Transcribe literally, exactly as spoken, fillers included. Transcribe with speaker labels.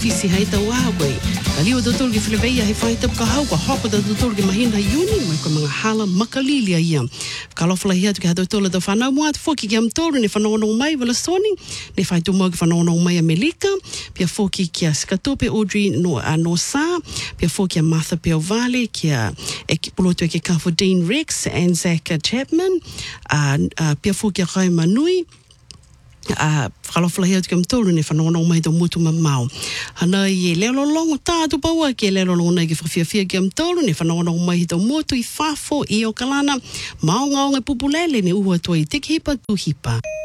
Speaker 1: fisi hai tau aha koe. Ka liwa tōtoro ki whileweia he whai tapu ka hau, ka hoko ta tōtoro ki mahina iuni, mai koe mga hala makalilia ia. Ka lofala hia tu ki hato tōla tau whanau mua, tu fōki ki am tōru, ne whanongonong mai wala soni, ne whai tō mau ki whanongonong mai a Melika, pia fōki ki a Skatope Audrey no, a no Sa, pia fōki a Martha Piovale, ki a e ki polotu e ki Kafo Dean Rex, and Zach Chapman, a, a pia fōki a Kai Manui, a whalawhala hea tuka mtoro ne whanongonong mai tō mutu mamau. Hana i e leo lolongo tātu paua ki e leo lolongo nei ki whawhiawhia ki mtoro ne whanongonong mai tō mutu i whafo i o kalana maonga o ngai pupulele ne ua tua i tiki hipa tu hipa.